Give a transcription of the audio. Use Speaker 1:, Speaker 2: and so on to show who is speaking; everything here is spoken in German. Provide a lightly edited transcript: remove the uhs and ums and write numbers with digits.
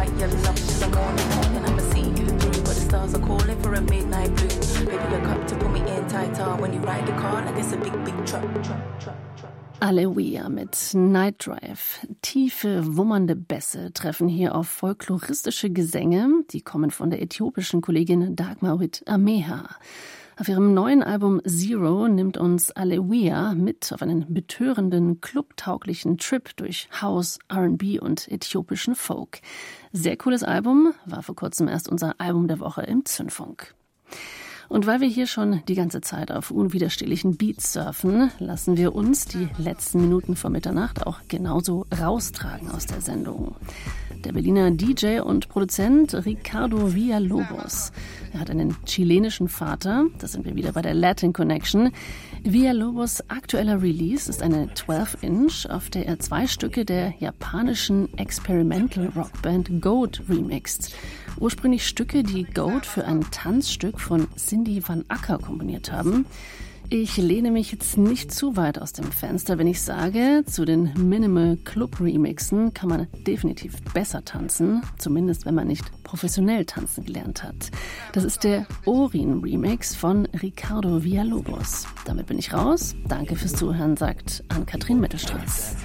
Speaker 1: white, your love till the morning. I'ma see you through, but the stars are calling for a midnight blue. Baby, look up to put me in tighter when you ride the car like it's a big, big truck.
Speaker 2: Aleluia mit Night Drive. Tiefe, wummernde Bässe treffen hier auf folkloristische Gesänge. Die kommen von der äthiopischen Kollegin Dagmarit Ameha. Auf ihrem neuen Album Zero nimmt uns Aleluia mit auf einen betörenden, clubtauglichen Trip durch House, R&B und äthiopischen Folk. Sehr cooles Album, war vor kurzem erst unser Album der Woche im Zündfunk. Und weil wir hier schon die ganze Zeit auf unwiderstehlichen Beats surfen, lassen wir uns die letzten Minuten vor Mitternacht auch genauso raustragen aus der Sendung. Der Berliner DJ und Produzent Ricardo Villalobos. Er hat einen chilenischen Vater, da sind wir wieder bei der Latin Connection. Villalobos' aktueller Release ist eine 12-Inch, auf der er 2 Stücke der japanischen Experimental Rockband Goat remixt. Ursprünglich Stücke, die Goat für ein Tanzstück von Cindy Van Acker komponiert haben. Ich lehne mich jetzt nicht zu weit aus dem Fenster, wenn ich sage, zu den Minimal Club Remixen kann man definitiv besser tanzen, zumindest wenn man nicht professionell tanzen gelernt hat. Das ist der Orin Remix von Ricardo Villalobos. Damit bin ich raus. Danke fürs Zuhören, sagt Ann-Kathrin Mittelstraß.